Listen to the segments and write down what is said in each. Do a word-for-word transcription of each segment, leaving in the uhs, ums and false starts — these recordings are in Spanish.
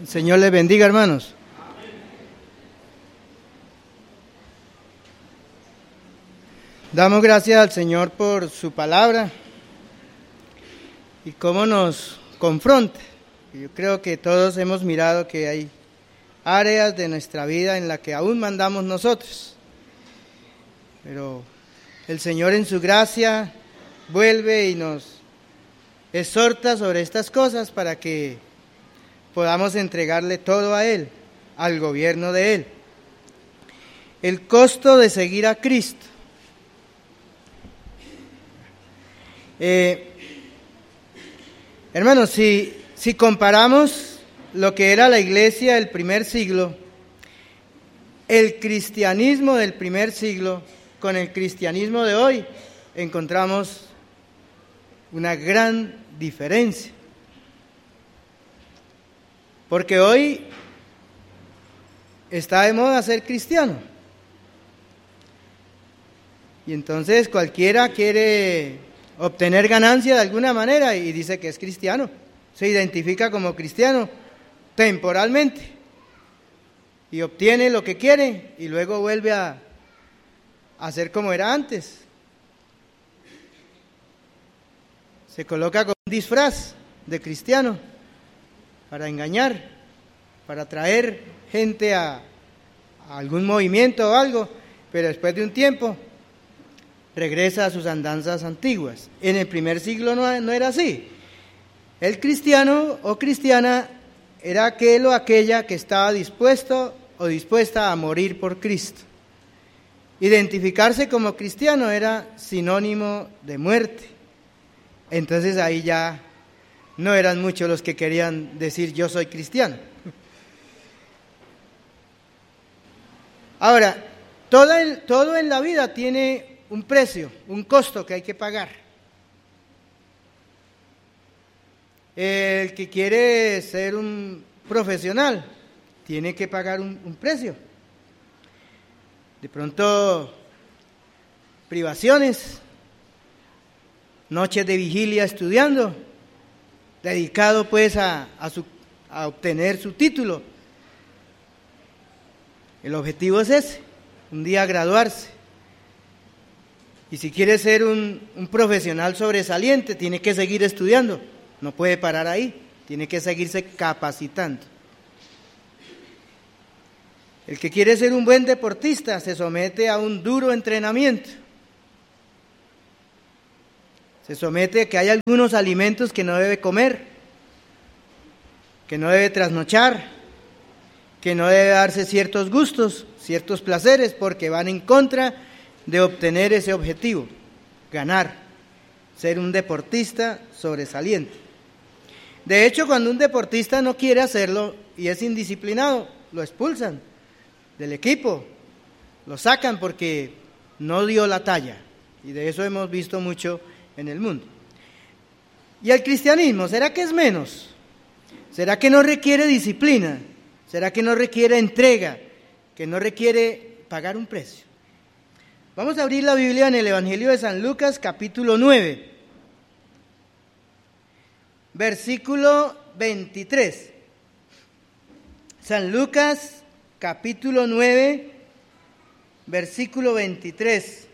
El Señor les bendiga, hermanos. Damos gracias al Señor por su palabra y cómo nos confronta. Yo creo que todos hemos mirado que hay áreas de nuestra vida en las que aún mandamos nosotros. Pero el Señor en su gracia vuelve y nos exhorta sobre estas cosas para que podamos entregarle todo a Él, al gobierno de Él. El costo de seguir a Cristo. Eh, hermanos, si, si comparamos lo que era la iglesia del primer siglo, el cristianismo del primer siglo con el cristianismo de hoy, encontramos una gran diferencia. Porque hoy está de moda ser cristiano. Y entonces cualquiera quiere obtener ganancia de alguna manera y dice que es cristiano. Se identifica como cristiano temporalmente y obtiene lo que quiere y luego vuelve a, a ser como era antes. Se coloca con un disfraz de cristiano para engañar, para atraer gente a, a algún movimiento o algo, pero después de un tiempo regresa a sus andanzas antiguas. En el primer siglo no, no era así. El cristiano o cristiana era aquel o aquella que estaba dispuesto o dispuesta a morir por Cristo. Identificarse como cristiano era sinónimo de muerte. Entonces ahí ya no eran muchos los que querían decir yo soy cristiano. Ahora, todo en, todo en la vida tiene un precio, un costo que hay que pagar. El que quiere ser un profesional tiene que pagar un, un precio. De pronto, privaciones, noches de vigilia estudiando, dedicado pues a, a, su, a obtener su título. El objetivo es ese, un día graduarse. Y si quiere ser un, un profesional sobresaliente, tiene que seguir estudiando, no puede parar ahí, tiene que seguirse capacitando. El que quiere ser un buen deportista se somete a un duro entrenamiento. Se somete a que hay algunos alimentos que no debe comer, que no debe trasnochar, que no debe darse ciertos gustos, ciertos placeres, porque van en contra de obtener ese objetivo, ganar, ser un deportista sobresaliente. De hecho, cuando un deportista no quiere hacerlo y es indisciplinado, lo expulsan del equipo, lo sacan porque no dio la talla, y de eso hemos visto mucho en el mundo. ¿Y el cristianismo, será que es menos? ¿Será que no requiere disciplina? ¿Será que no requiere entrega? ¿Que no requiere pagar un precio? Vamos a abrir la Biblia en el Evangelio de San Lucas, capítulo nueve, versículo veintitrés. San Lucas, capítulo nueve, versículo veintitrés.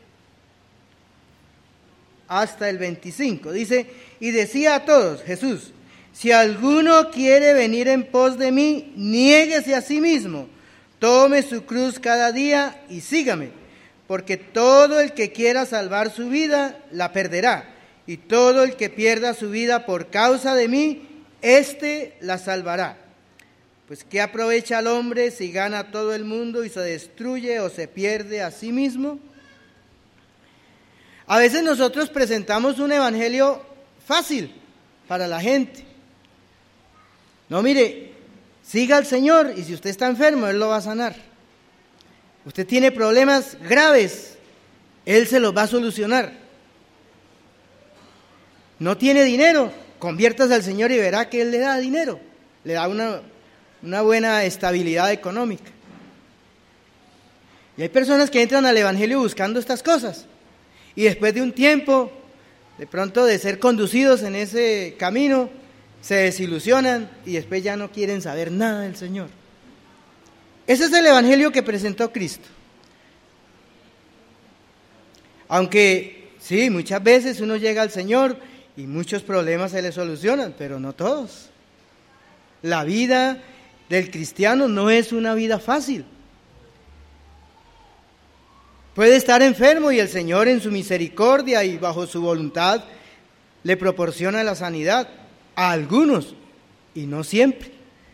Hasta el veinticinco, dice, y decía a todos, Jesús, si alguno quiere venir en pos de mí, niéguese a sí mismo, tome su cruz cada día y sígame, porque todo el que quiera salvar su vida, la perderá, y todo el que pierda su vida por causa de mí, éste la salvará. Pues ¿qué aprovecha al hombre si gana todo el mundo y se destruye o se pierde a sí mismo? A veces nosotros presentamos un evangelio fácil para la gente. No, mire, siga al Señor y si usted está enfermo, Él lo va a sanar. Usted tiene problemas graves, Él se los va a solucionar. No tiene dinero, conviértase al Señor y verá que Él le da dinero, le da una, una buena estabilidad económica. Y hay personas que entran al evangelio buscando estas cosas. Y después de un tiempo, de pronto de ser conducidos en ese camino, se desilusionan y después ya no quieren saber nada del Señor. Ese es el evangelio que presentó Cristo. Aunque sí, muchas veces uno llega al Señor y muchos problemas se le solucionan, pero no todos. La vida del cristiano no es una vida fácil. Puede estar enfermo y el Señor en su misericordia y bajo su voluntad le proporciona la sanidad a algunos y no siempre.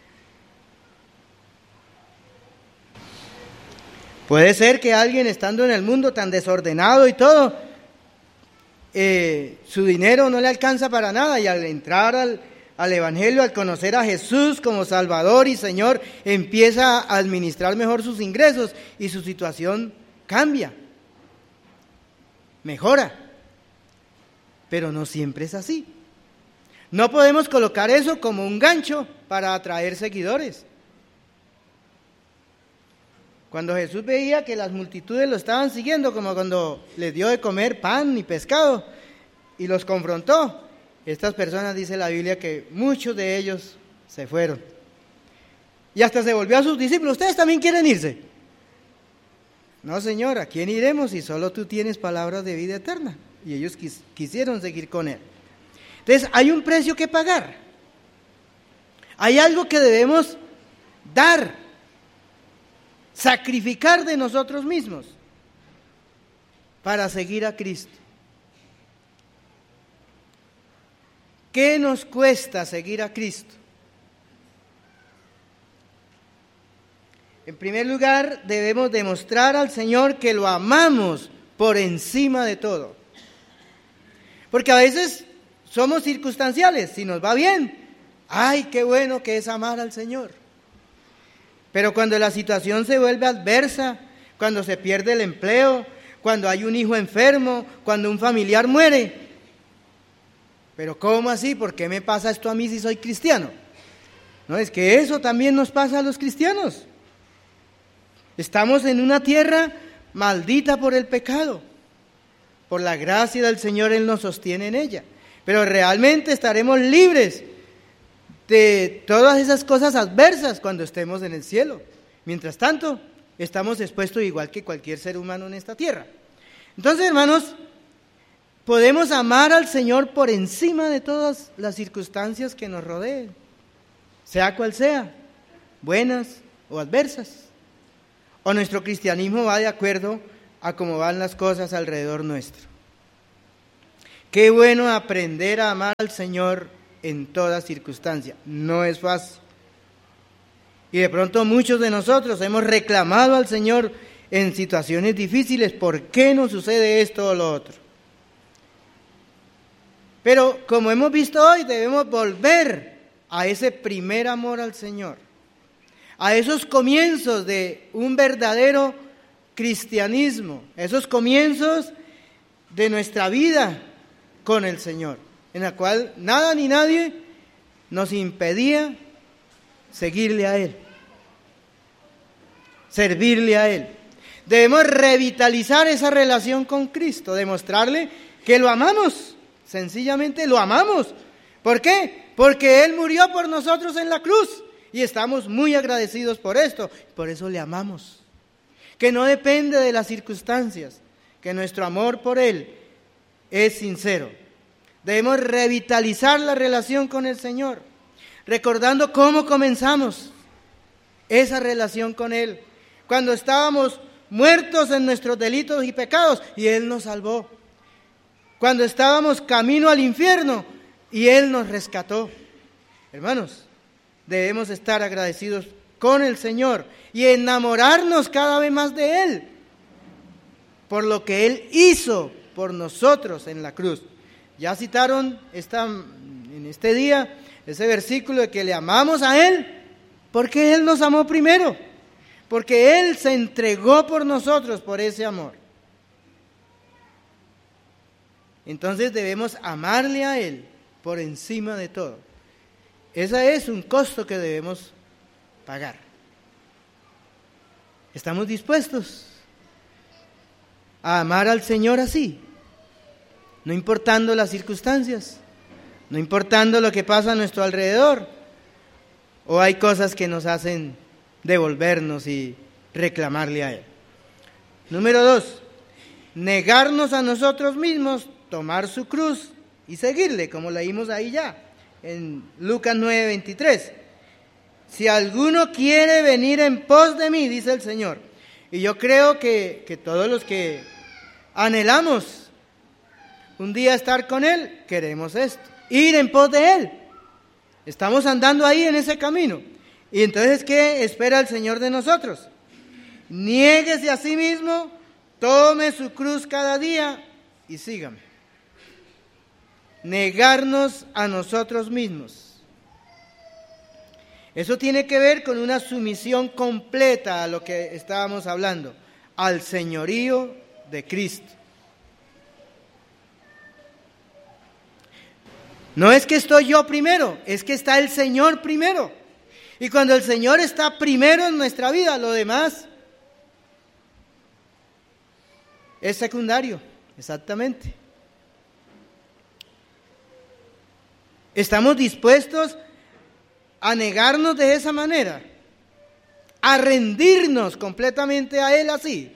Puede ser que alguien estando en el mundo tan desordenado y todo, eh, su dinero no le alcanza para nada y al entrar al, al Evangelio, al conocer a Jesús como Salvador y Señor, empieza a administrar mejor sus ingresos y su situación cambia, mejora, pero no siempre es así. No podemos colocar eso como un gancho para atraer seguidores. Cuando Jesús veía que las multitudes lo estaban siguiendo, como cuando les dio de comer pan y pescado y los confrontó, estas personas, dice la Biblia, que muchos de ellos se fueron. Y hasta se volvió a sus discípulos: ¿ustedes también quieren irse? No, Señor, ¿a quién iremos si solo tú tienes palabras de vida eterna? Y ellos quis- quisieron seguir con él. Entonces, hay un precio que pagar. Hay algo que debemos dar, sacrificar de nosotros mismos para seguir a Cristo. ¿Qué nos cuesta seguir a Cristo? En primer lugar, debemos demostrar al Señor que lo amamos por encima de todo. Porque a veces somos circunstanciales. Si nos va bien, ¡ay, qué bueno que es amar al Señor! Pero cuando la situación se vuelve adversa, cuando se pierde el empleo, cuando hay un hijo enfermo, cuando un familiar muere, ¿pero cómo así? ¿Por qué me pasa esto a mí si soy cristiano? No, es que eso también nos pasa a los cristianos. Estamos en una tierra maldita por el pecado. Por la gracia del Señor Él nos sostiene en ella. Pero realmente estaremos libres de todas esas cosas adversas cuando estemos en el cielo. Mientras tanto, estamos expuestos igual que cualquier ser humano en esta tierra. Entonces, hermanos, podemos amar al Señor por encima de todas las circunstancias que nos rodeen, sea cual sea, buenas o adversas. O nuestro cristianismo va de acuerdo a cómo van las cosas alrededor nuestro. Qué bueno aprender a amar al Señor en toda circunstancia. No es fácil. Y de pronto muchos de nosotros hemos reclamado al Señor en situaciones difíciles: ¿por qué nos sucede esto o lo otro? Pero como hemos visto hoy, debemos volver a ese primer amor al Señor, a esos comienzos de un verdadero cristianismo, esos comienzos de nuestra vida con el Señor, en la cual nada ni nadie nos impedía seguirle a Él, servirle a Él. Debemos revitalizar esa relación con Cristo, demostrarle que lo amamos, sencillamente lo amamos. ¿Por qué? Porque Él murió por nosotros en la cruz y estamos muy agradecidos por esto, por eso le amamos. Que no depende de las circunstancias, que nuestro amor por Él es sincero. Debemos revitalizar la relación con el Señor, recordando cómo comenzamos esa relación con Él, cuando estábamos muertos en nuestros delitos y pecados y Él nos salvó, cuando estábamos camino al infierno y Él nos rescató. Hermanos, debemos estar agradecidos con el Señor y enamorarnos cada vez más de Él, por lo que Él hizo por nosotros en la cruz. Ya citaron esta, en este día ese versículo de que le amamos a Él porque Él nos amó primero, porque Él se entregó por nosotros por ese amor. Entonces debemos amarle a Él por encima de todo. Ese es un costo que debemos pagar. ¿Estamos dispuestos a amar al Señor así? No importando las circunstancias, no importando lo que pasa a nuestro alrededor, o hay cosas que nos hacen devolvernos y reclamarle a Él. Número dos, negarnos a nosotros mismos, tomar su cruz y seguirle, como leímos ahí ya, en Lucas nueve veintitrés. Si alguno quiere venir en pos de mí, dice el Señor. Y yo creo que, que todos los que anhelamos un día estar con Él, queremos esto, ir en pos de Él. Estamos andando ahí en ese camino. Y entonces, ¿qué espera el Señor de nosotros? Niéguese a sí mismo, tome su cruz cada día y sígame. Negarnos a nosotros mismos. Eso tiene que ver con una sumisión completa a lo que estábamos hablando, al señorío de Cristo. No es que estoy yo primero, es que está el Señor primero. Y cuando el Señor está primero en nuestra vida, lo demás es secundario, exactamente. ¿Estamos dispuestos a negarnos de esa manera? ¿A rendirnos completamente a Él así?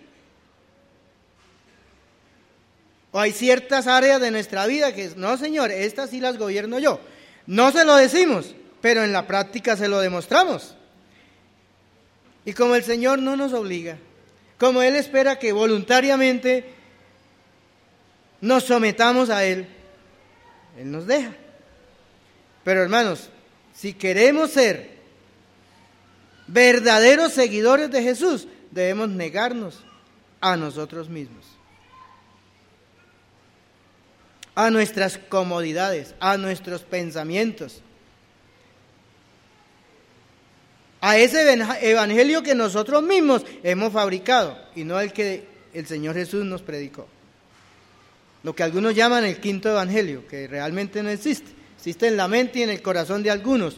¿O hay ciertas áreas de nuestra vida que, no, Señor, estas sí las gobierno yo? No se lo decimos, pero en la práctica se lo demostramos. Y como el Señor no nos obliga, como Él espera que voluntariamente nos sometamos a Él, Él nos deja. Pero hermanos, si queremos ser verdaderos seguidores de Jesús, debemos negarnos a nosotros mismos, a nuestras comodidades, a nuestros pensamientos, a ese evangelio que nosotros mismos hemos fabricado y no el que el Señor Jesús nos predicó. Lo que algunos llaman el quinto evangelio, que realmente no existe. Existe en la mente y en el corazón de algunos,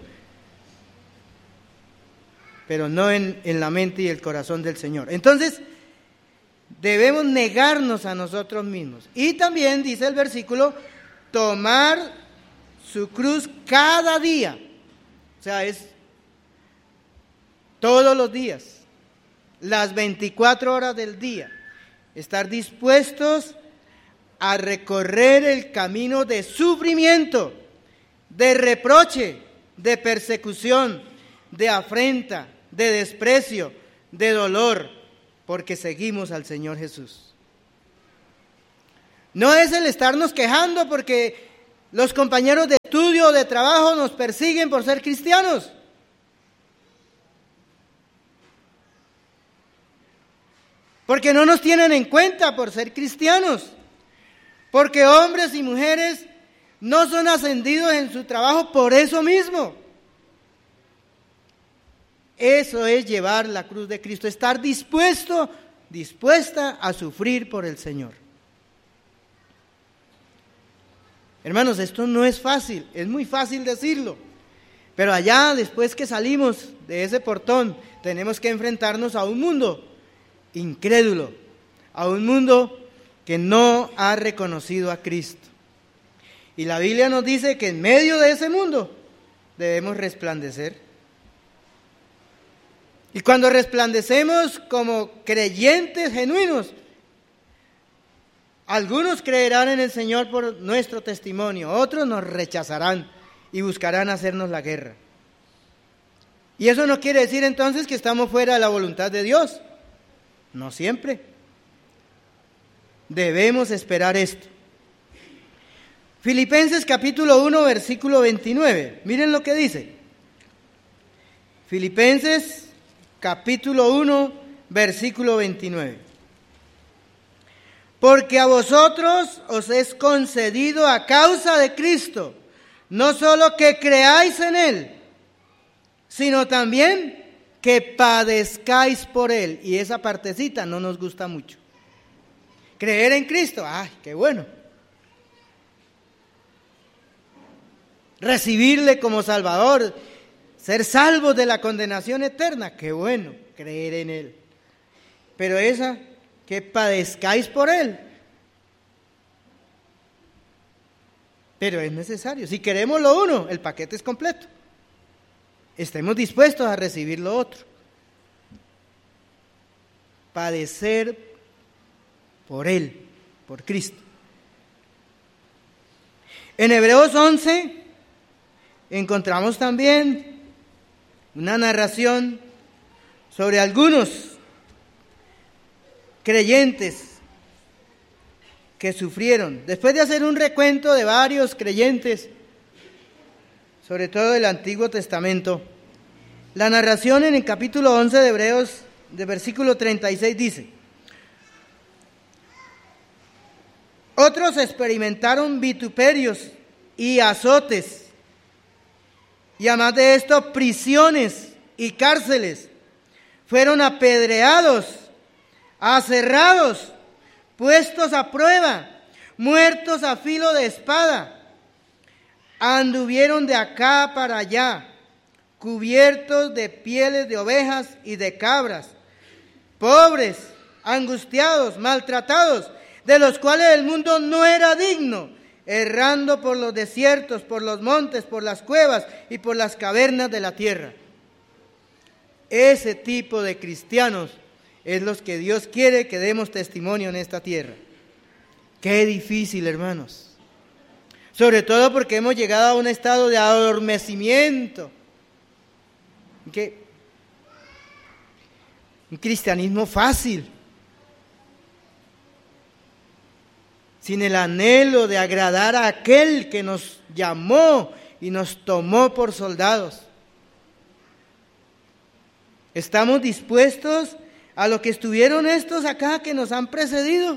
pero no en, en la mente y el corazón del Señor. Entonces, debemos negarnos a nosotros mismos. Y también, dice el versículo, tomar su cruz cada día. O sea, es todos los días, las veinticuatro horas del día. Estar dispuestos a recorrer el camino de sufrimiento, de reproche, de persecución, de afrenta, de desprecio, de dolor, porque seguimos al Señor Jesús. No es el estarnos quejando porque los compañeros de estudio o de trabajo nos persiguen por ser cristianos. Porque no nos tienen en cuenta por ser cristianos. Porque hombres y mujeres no son ascendidos en su trabajo por eso mismo. Eso es llevar la cruz de Cristo, estar dispuesto, dispuesta a sufrir por el Señor. Hermanos, esto no es fácil, es muy fácil decirlo, pero allá, después que salimos de ese portón, tenemos que enfrentarnos a un mundo incrédulo, a un mundo que no ha reconocido a Cristo. Y la Biblia nos dice que en medio de ese mundo debemos resplandecer. Y cuando resplandecemos como creyentes genuinos, algunos creerán en el Señor por nuestro testimonio, otros nos rechazarán y buscarán hacernos la guerra. Y eso no quiere decir entonces que estamos fuera de la voluntad de Dios. No siempre. Debemos esperar esto. Filipenses capítulo uno, versículo veintinueve. Miren lo que dice. Filipenses capítulo uno, versículo veintinueve. Porque a vosotros os es concedido a causa de Cristo, no solo que creáis en Él, sino también que padezcáis por Él. Y esa partecita no nos gusta mucho. Creer en Cristo, ¡ay, qué bueno! Recibirle como Salvador, ser salvos de la condenación eterna, qué bueno, creer en Él. Pero esa, que padezcáis por Él. pero es necesario. Si queremos lo uno, el paquete es completo. Estemos dispuestos a recibir lo otro. Padecer por Él, por Cristo. En Hebreos once encontramos también una narración sobre algunos creyentes que sufrieron. Después de hacer un recuento de varios creyentes, sobre todo del Antiguo Testamento, la narración en el capítulo once de Hebreos, de versículo treinta y seis, dice: otros experimentaron vituperios y azotes, y además de esto, prisiones y cárceles. Fueron apedreados, aserrados, puestos a prueba, muertos a filo de espada. Anduvieron de acá para allá, cubiertos de pieles de ovejas y de cabras, pobres, angustiados, maltratados, de los cuales el mundo no era digno, errando por los desiertos, por los montes, por las cuevas y por las cavernas de la tierra. Ese tipo de cristianos es los que Dios quiere que demos testimonio en esta tierra. Qué difícil, hermanos. Sobre todo porque hemos llegado a un estado de adormecimiento. ¿Qué? Un cristianismo fácil, sin el anhelo de agradar a aquel que nos llamó y nos tomó por soldados. ¿Estamos dispuestos a lo que estuvieron estos acá que nos han precedido?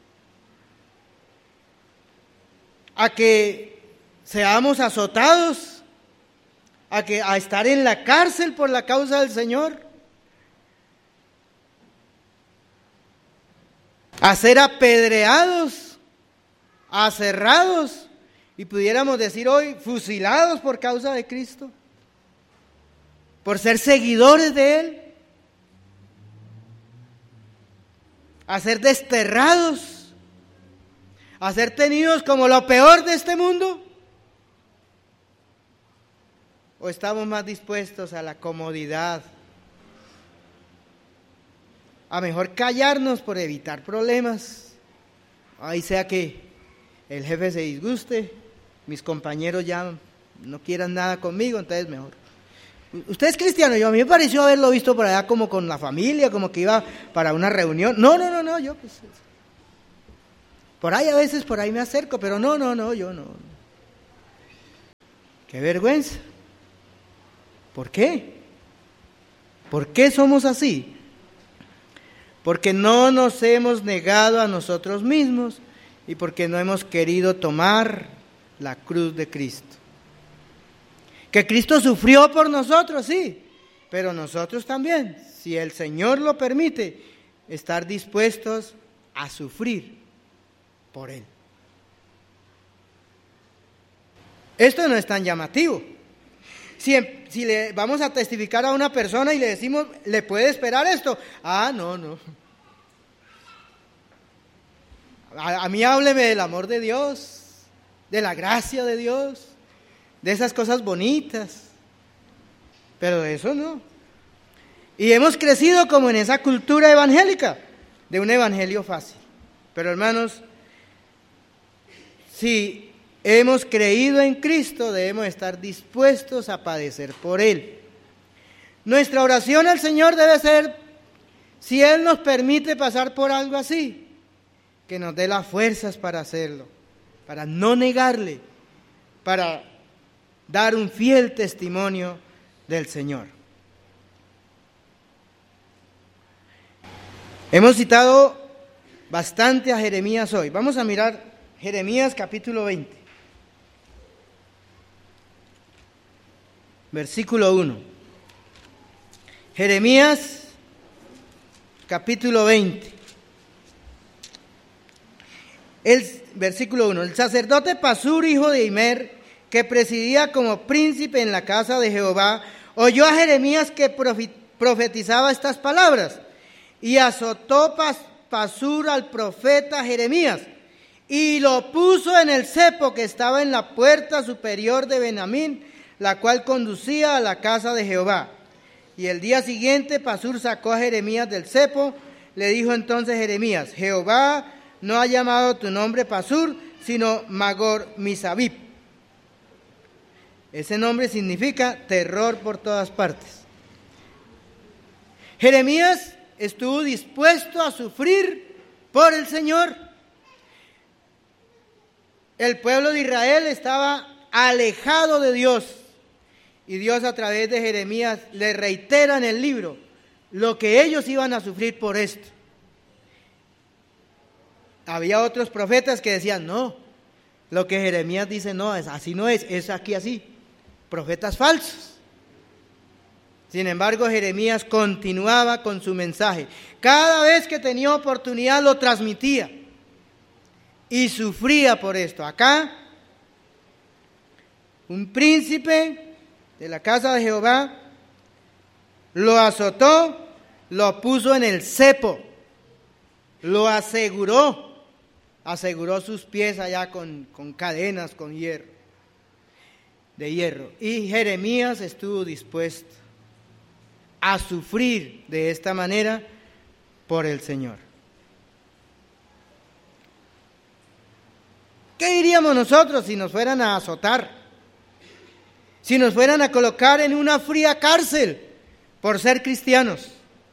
A que seamos azotados, a que a estar en la cárcel por la causa del Señor, a ser apedreados, aserrados y pudiéramos decir hoy fusilados por causa de Cristo, por ser seguidores de Él, a ser desterrados, a ser tenidos como lo peor de este mundo. ¿O estamos más dispuestos a la comodidad, a mejor callarnos por evitar problemas? Ahí sea que el jefe se disguste, mis compañeros ya no quieran nada conmigo, entonces mejor. Usted es cristiano, yo a mí me pareció haberlo visto por allá como con la familia, como que iba para una reunión. No, no, no, no, yo pues... Por ahí a veces, por ahí me acerco, pero no, no, no, yo no. ¡Qué vergüenza! ¿Por qué? ¿Por qué somos así? Porque no nos hemos negado a nosotros mismos y porque no hemos querido tomar la cruz de Cristo. Que Cristo sufrió por nosotros, sí, pero nosotros también, si el Señor lo permite, estar dispuestos a sufrir por Él. Esto no es tan llamativo. Si, si le vamos a testificar a una persona y le decimos, ¿le puede esperar esto? Ah, no, no. A, a mí hábleme del amor de Dios, de la gracia de Dios, de esas cosas bonitas, pero de eso no. Y hemos crecido como en esa cultura evangélica, de un evangelio fácil. Pero hermanos, si hemos creído en Cristo, debemos estar dispuestos a padecer por Él. Nuestra oración al Señor debe ser, si Él nos permite pasar por algo así, que nos dé las fuerzas para hacerlo, para no negarle, para dar un fiel testimonio del Señor. Hemos citado bastante a Jeremías hoy. Vamos a mirar Jeremías capítulo veinte. Versículo uno. Jeremías capítulo veinte. El versículo uno. El sacerdote Pasur, hijo de Immer, que presidía como príncipe en la casa de Jehová, oyó a Jeremías que profetizaba estas palabras, y azotó Pasur al profeta Jeremías, y lo puso en el cepo que estaba en la puerta superior de Benjamín, la cual conducía a la casa de Jehová. Y el día siguiente Pasur sacó a Jeremías del cepo. Le dijo entonces Jeremías: Jehová no ha llamado tu nombre Pasur, sino Magor Misabib. Ese nombre significa terror por todas partes. Jeremías estuvo dispuesto a sufrir por el Señor. El pueblo de Israel estaba alejado de Dios. Y Dios a través de Jeremías le reitera en el libro lo que ellos iban a sufrir por esto. Había otros profetas que decían: no, lo que Jeremías dice no, es así no es, es aquí así. Profetas falsos. Sin embargo, Jeremías continuaba con su mensaje. Cada vez que tenía oportunidad lo transmitía. Y sufría por esto. Acá, un príncipe de la casa de Jehová lo azotó, lo puso en el cepo, lo aseguró, aseguró sus pies allá con, con cadenas, con hierro, de hierro. Y Jeremías estuvo dispuesto a sufrir de esta manera por el Señor. ¿Qué diríamos nosotros si nos fueran a azotar? Si nos fueran a colocar en una fría cárcel por ser cristianos.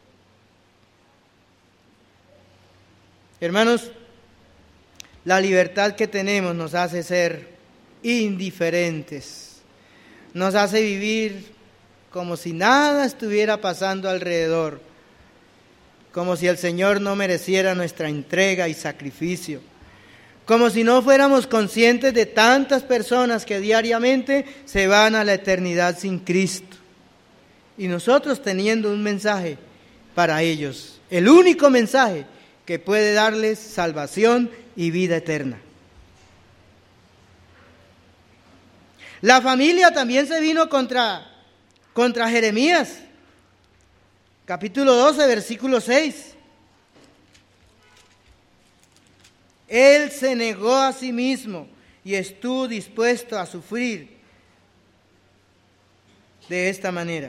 Hermanos, la libertad que tenemos nos hace ser indiferentes, nos hace vivir como si nada estuviera pasando alrededor, como si el Señor no mereciera nuestra entrega y sacrificio, como si no fuéramos conscientes de tantas personas que diariamente se van a la eternidad sin Cristo. Y nosotros teniendo un mensaje para ellos, el único mensaje que puede darles salvación y vida eterna. La familia también se vino contra, contra Jeremías. Capítulo doce, versículo seis. Él se negó a sí mismo y estuvo dispuesto a sufrir de esta manera.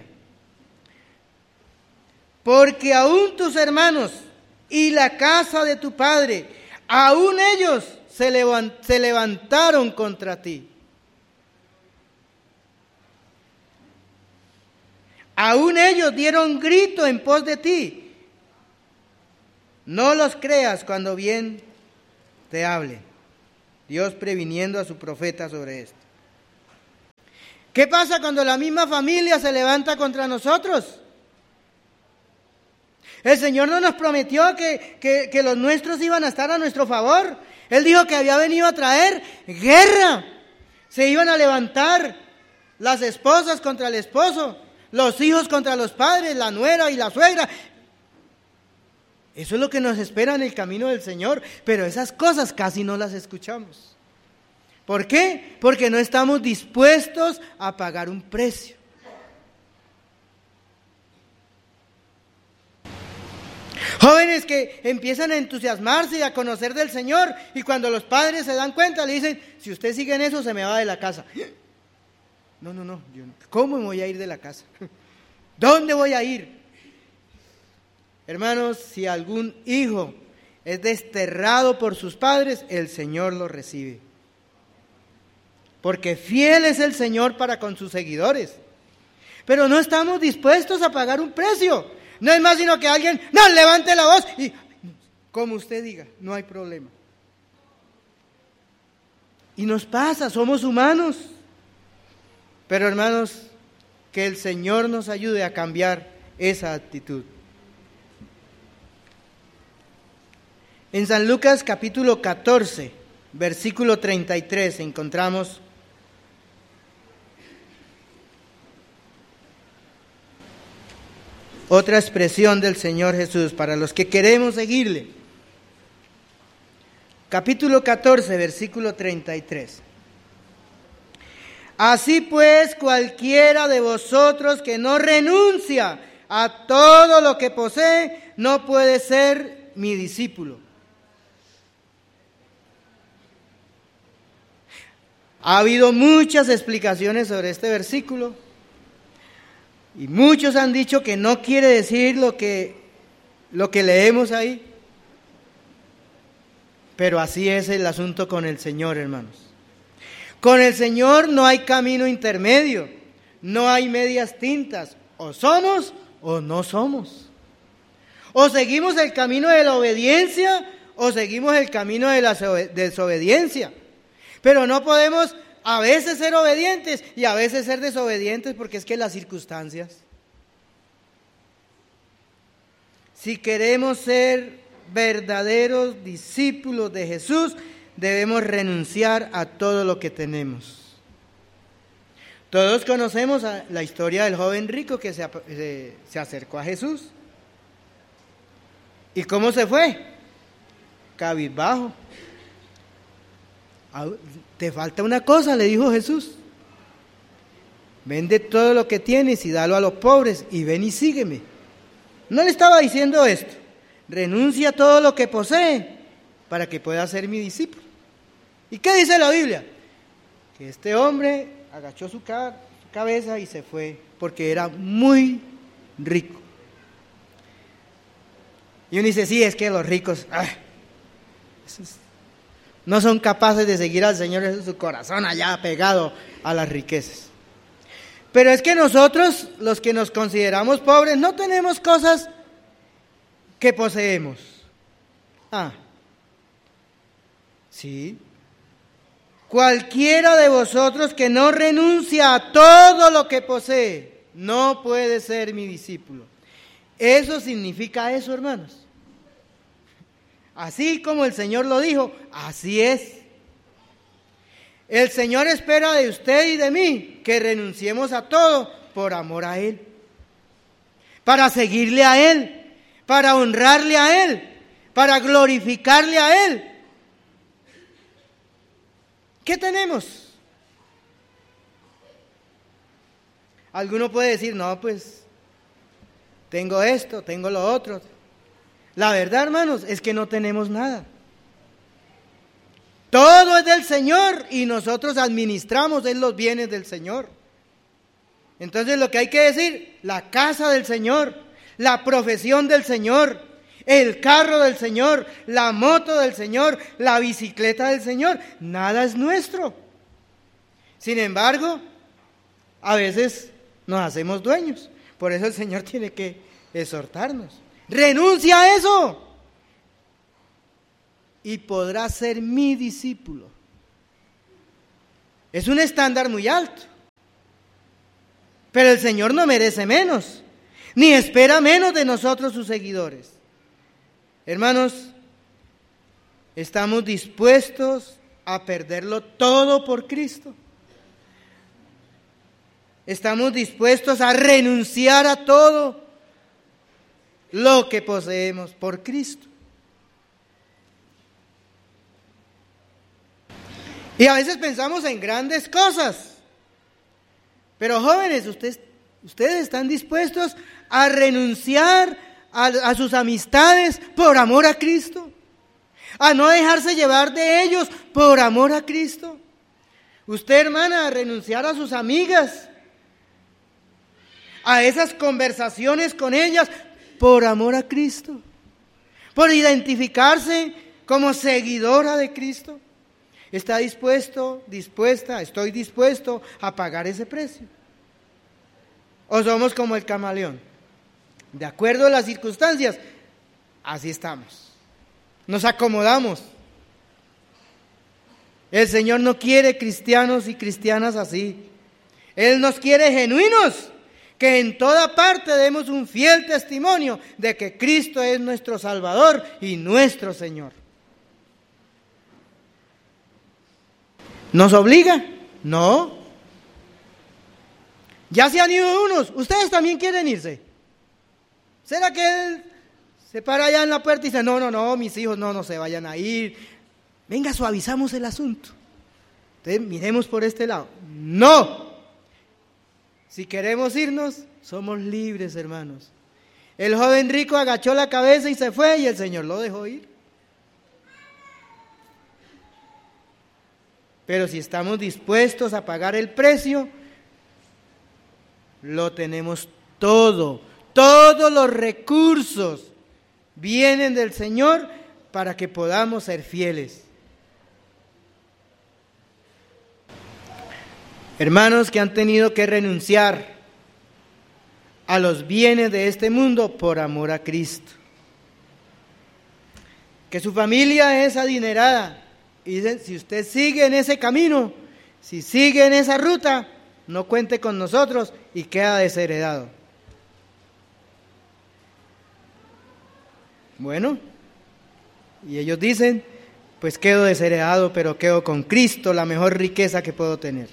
Porque aún tus hermanos y la casa de tu padre, aún ellos se, levant, se levantaron contra ti. Aún ellos dieron grito en pos de ti. No los creas cuando bien te hable. Dios previniendo a su profeta sobre esto. ¿Qué pasa cuando la misma familia se levanta contra nosotros? El Señor no nos prometió que, que, que los nuestros iban a estar a nuestro favor. Él dijo que había venido a traer guerra. Se iban a levantar las esposas contra el esposo, los hijos contra los padres, la nuera y la suegra. Eso es lo que nos espera en el camino del Señor, pero esas cosas casi no las escuchamos. ¿Por qué? Porque no estamos dispuestos a pagar un precio. Jóvenes que empiezan a entusiasmarse y a conocer del Señor, y cuando los padres se dan cuenta le dicen: si usted sigue en eso se me va de la casa. No, no, no, yo no. ¿Cómo me voy a ir de la casa? ¿Dónde voy a ir? Hermanos, si algún hijo es desterrado por sus padres, el Señor lo recibe. Porque fiel es el Señor para con sus seguidores. Pero no estamos dispuestos a pagar un precio. No es más sino que alguien, no, levante la voz y, como usted diga, no hay problema. Y nos pasa, somos humanos. Pero hermanos, que el Señor nos ayude a cambiar esa actitud. En San Lucas capítulo catorce, versículo treinta y tres, encontramos otra expresión del Señor Jesús para los que queremos seguirle. Capítulo catorce, versículo treinta y tres. Así pues, cualquiera de vosotros que no renuncia a todo lo que posee, no puede ser mi discípulo. Ha habido muchas explicaciones sobre este versículo y muchos han dicho que no quiere decir lo que, lo que leemos ahí. Pero así es el asunto con el Señor, hermanos. Con el Señor no hay camino intermedio, no hay medias tintas. O somos o no somos. O seguimos el camino de la obediencia o seguimos el camino de la desobediencia. Pero no podemos a veces ser obedientes y a veces ser desobedientes porque es que las circunstancias. Si queremos ser verdaderos discípulos de Jesús, debemos renunciar a todo lo que tenemos. Todos conocemos la historia del joven rico que se, se, se acercó a Jesús. ¿Y cómo se fue? Cabizbajo. Te falta una cosa, le dijo Jesús. Vende todo lo que tienes y dalo a los pobres y ven y sígueme. No le estaba diciendo esto. Renuncia a todo lo que posee para que pueda ser mi discípulo. ¿Y qué dice la Biblia? Que este hombre agachó su, ca- su cabeza y se fue porque era muy rico. Y uno dice, sí, es que los ricos ah, esos no son capaces de seguir al Señor en su corazón allá pegado a las riquezas. Pero es que nosotros, los que nos consideramos pobres, no tenemos cosas que poseemos. Ah, sí. Cualquiera de vosotros que no renuncia a todo lo que posee, no puede ser mi discípulo. Eso significa eso, hermanos. Así como el Señor lo dijo, así es. El Señor espera de usted y de mí que renunciemos a todo por amor a Él. Para seguirle a Él, para honrarle a Él, para glorificarle a Él. ¿Qué tenemos? Alguno puede decir, no, pues, tengo esto, tengo lo otro. La verdad, hermanos, es que no tenemos nada. Todo es del Señor y nosotros administramos en los bienes del Señor. Entonces lo que hay que decir, la casa del Señor, la profesión del Señor, el carro del Señor, la moto del Señor, la bicicleta del Señor, nada es nuestro. Sin embargo, a veces nos hacemos dueños. Por eso el Señor tiene que exhortarnos. Renuncia a eso y podrás ser mi discípulo. Es un estándar muy alto, pero el Señor no merece menos, ni espera menos de nosotros sus seguidores. Hermanos, ¿estamos dispuestos a perderlo todo por Cristo? ¿Estamos dispuestos a renunciar a todo lo que poseemos por Cristo? Y a veces pensamos en grandes cosas. Pero jóvenes, ustedes, ustedes están dispuestos a renunciar a, a sus amistades por amor a Cristo. A no dejarse llevar de ellos por amor a Cristo. Usted, hermana, a renunciar a sus amigas. A esas conversaciones con ellas por amor a Cristo. Por identificarse como seguidora de Cristo. ¿Está dispuesto, dispuesta, estoy dispuesto a pagar ese precio? ¿O somos como el camaleón? De acuerdo a las circunstancias, así estamos. Nos acomodamos. El Señor no quiere cristianos y cristianas así. Él nos quiere genuinos, que en toda parte demos un fiel testimonio de que Cristo es nuestro Salvador y nuestro Señor. ¿Nos obliga? No. Ya se han ido unos, ustedes también quieren irse. ¿Será que él se para allá en la puerta y dice, no, no, no, mis hijos no, no se vayan a ir? Venga, suavizamos el asunto. Entonces, miremos por este lado. No. Si queremos irnos, somos libres, hermanos. El joven rico agachó la cabeza y se fue y el Señor lo dejó ir. Pero si estamos dispuestos a pagar el precio, lo tenemos todo. Todos los recursos vienen del Señor para que podamos ser fieles. Hermanos que han tenido que renunciar a los bienes de este mundo por amor a Cristo. Que su familia es adinerada. Y dicen, si usted sigue en ese camino, si sigue en esa ruta, no cuente con nosotros y queda desheredado. Bueno, y ellos dicen, pues quedo desheredado, pero quedo con Cristo, la mejor riqueza que puedo tener.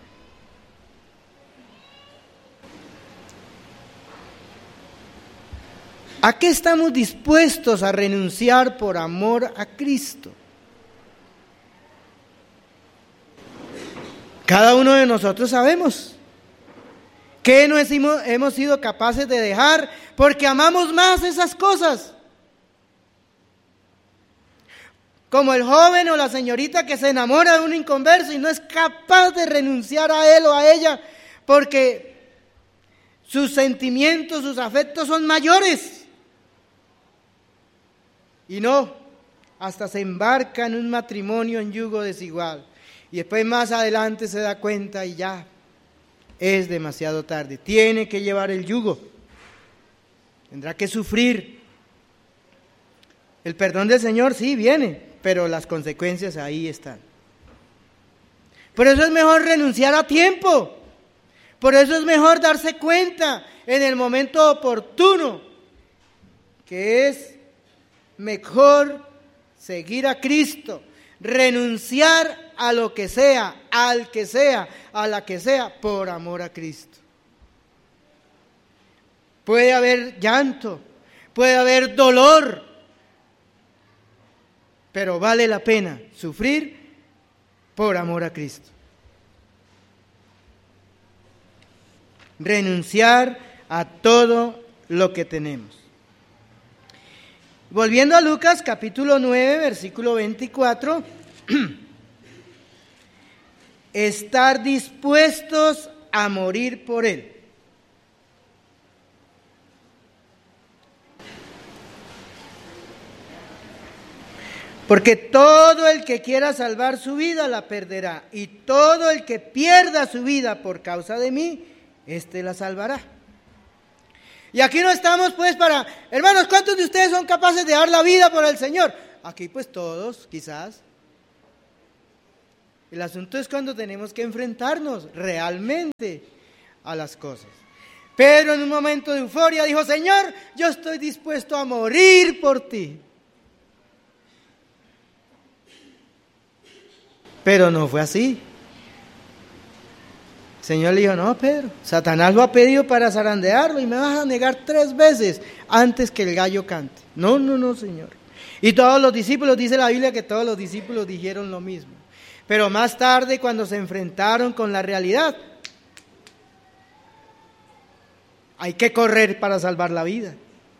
¿A qué estamos dispuestos a renunciar por amor a Cristo? Cada uno de nosotros sabemos que no hemos sido capaces de dejar porque amamos más esas cosas. Como el joven o la señorita que se enamora de un inconverso y no es capaz de renunciar a él o a ella porque sus sentimientos, sus afectos son mayores. Y no, hasta se embarca en un matrimonio en yugo desigual. Y después más adelante se da cuenta y ya es demasiado tarde. Tiene que llevar el yugo. Tendrá que sufrir. El perdón del Señor sí viene, pero las consecuencias ahí están. Por eso es mejor renunciar a tiempo. Por eso es mejor darse cuenta en el momento oportuno que es mejor seguir a Cristo, renunciar a lo que sea, al que sea, a la que sea, por amor a Cristo. Puede haber llanto, puede haber dolor, pero vale la pena sufrir por amor a Cristo. Renunciar a todo lo que tenemos. Volviendo a Lucas capítulo nueve, versículo veinticuatro, estar dispuestos a morir por Él. Porque todo el que quiera salvar su vida la perderá, y todo el que pierda su vida por causa de mí, éste la salvará. Y aquí no estamos pues para, hermanos, ¿cuántos de ustedes son capaces de dar la vida por el Señor? Aquí pues todos, quizás. El asunto es cuando tenemos que enfrentarnos realmente a las cosas. Pedro en un momento de euforia dijo, Señor, yo estoy dispuesto a morir por ti. Pero no fue así. El Señor le dijo, no, Pedro, Satanás lo ha pedido para zarandearlo y me vas a negar tres veces antes que el gallo cante. No, no, no, Señor. Y todos los discípulos, dice la Biblia que todos los discípulos dijeron lo mismo. Pero más tarde, cuando se enfrentaron con la realidad, hay que correr para salvar la vida.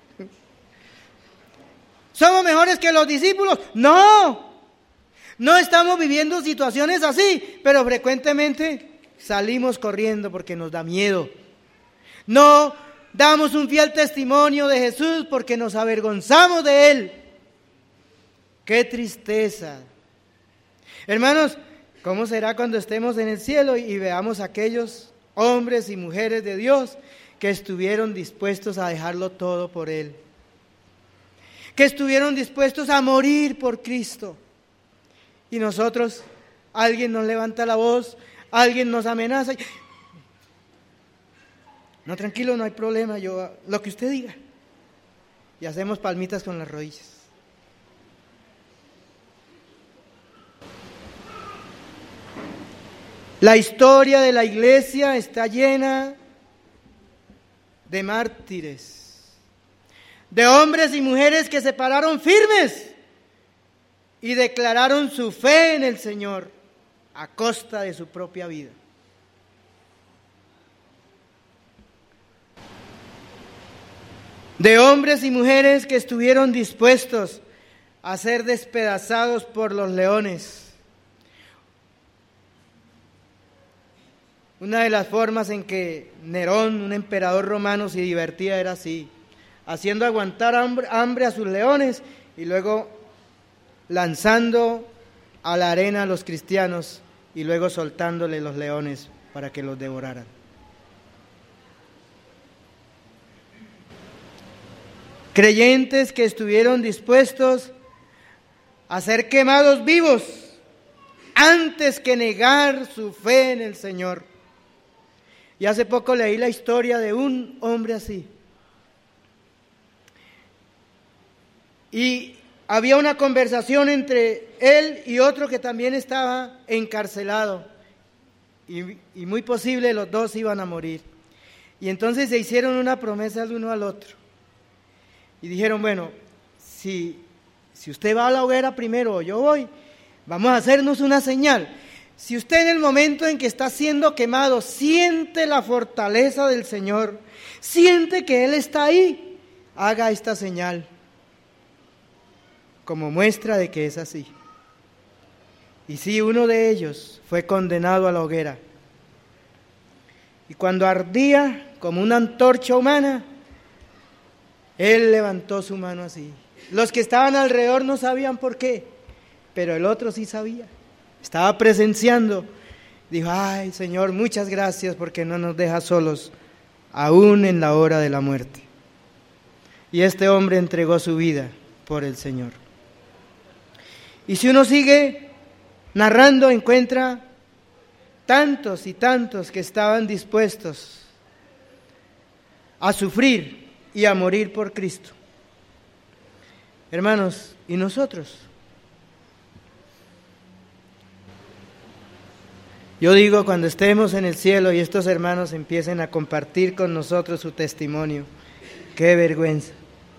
¿Somos mejores que los discípulos? No, no estamos viviendo situaciones así, pero frecuentemente salimos corriendo porque nos da miedo. No damos un fiel testimonio de Jesús porque nos avergonzamos de Él. ¡Qué tristeza! Hermanos, ¿cómo será cuando estemos en el cielo y veamos a aquellos hombres y mujeres de Dios que estuvieron dispuestos a dejarlo todo por Él? Que estuvieron dispuestos a morir por Cristo. Y nosotros, alguien nos levanta la voz, alguien nos amenaza. No, tranquilo, no hay problema, yo lo que usted diga. Y hacemos palmitas con las rodillas. La historia de la iglesia está llena de mártires, de hombres y mujeres que se pararon firmes y declararon su fe en el Señor a costa de su propia vida. De hombres y mujeres que estuvieron dispuestos a ser despedazados por los leones, Una de las formas en que Nerón, un emperador romano, se divertía era así, haciendo aguantar hambre, hambre a sus leones y luego lanzando a la arena a los cristianos y luego soltándole los leones para que los devoraran. Creyentes que estuvieron dispuestos a ser quemados vivos antes que negar su fe en el Señor. Y hace poco leí la historia de un hombre así. Y había una conversación entre él y otro que también estaba encarcelado. Y, y muy posible los dos iban a morir. Y entonces se hicieron una promesa el uno al otro. Y dijeron, bueno, si, si usted va a la hoguera primero o yo voy, vamos a hacernos una señal. Si usted en el momento en que está siendo quemado siente la fortaleza del Señor, siente que Él está ahí, haga esta señal como muestra de que es así. Y sí, uno de ellos fue condenado a la hoguera. Y cuando ardía como una antorcha humana, él levantó su mano así. Los que estaban alrededor no sabían por qué, pero el otro sí sabía. Estaba presenciando. Dijo, ay Señor, muchas gracias porque no nos dejas solos, aún en la hora de la muerte. Y este hombre entregó su vida por el Señor. Y si uno sigue narrando, encuentra tantos y tantos que estaban dispuestos a sufrir y a morir por Cristo. Hermanos, ¿y nosotros? Yo digo, cuando estemos en el cielo y estos hermanos empiecen a compartir con nosotros su testimonio, qué vergüenza.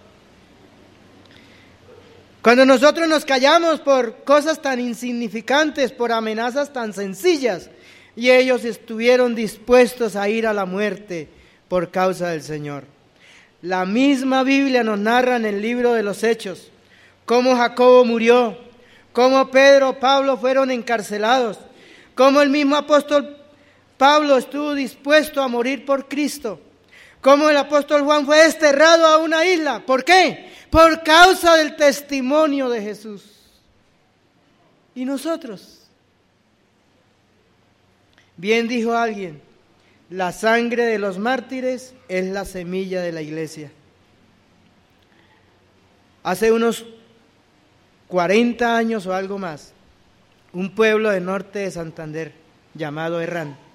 Cuando nosotros nos callamos por cosas tan insignificantes, por amenazas tan sencillas, y ellos estuvieron dispuestos a ir a la muerte por causa del Señor. La misma Biblia nos narra en el libro de los Hechos cómo Jacobo murió, cómo Pedro, Pablo fueron encarcelados, cómo el mismo apóstol Pablo estuvo dispuesto a morir por Cristo, cómo el apóstol Juan fue desterrado a una isla. ¿Por qué? Por causa del testimonio de Jesús. ¿Y nosotros? Bien dijo alguien, la sangre de los mártires es la semilla de la iglesia. Hace unos cuarenta años o algo más, un pueblo del norte de Santander llamado Herrán